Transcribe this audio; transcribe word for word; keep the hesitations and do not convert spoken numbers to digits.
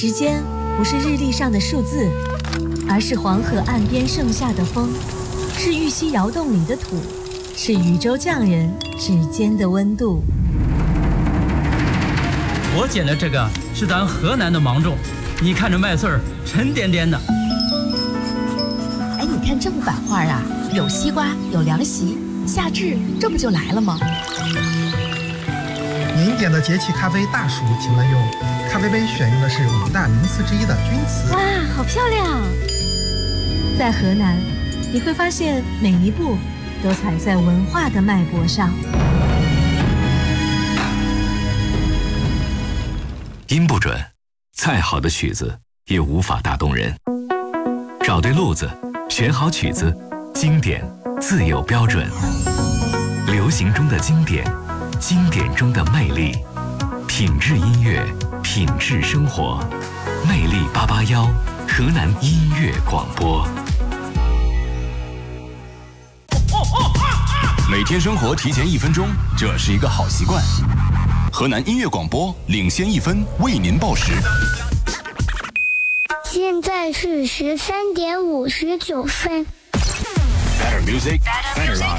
时间不是日历上的数字，而是黄河岸边盛夏的风，是玉溪窑洞里的土，是禹州匠人指尖的温度。 我捡的这个是咱河南的芒种，你看这麦穗儿沉甸甸的。 哎，你看这幅版画啊，有西瓜，有凉席，夏至这不就来了吗？ 您点的节气咖啡大暑请慢用，咖啡杯选用的是五大名瓷之一的钧瓷。 哇，好漂亮！在河南，你会发现每一步都踩在文化的脉搏上。 音不准，再好的曲子也无法打动人。找对路子，选好曲子，经典自有标准。流行中的经典，经典中的魅力，品质音乐，品质生活。魅力八八幺，河南音乐广播。 每天生活提前一分钟，这是一个好习惯。河南音乐广播领先一分，为您报时。 现在是十三点五十九分。 Better music, better life.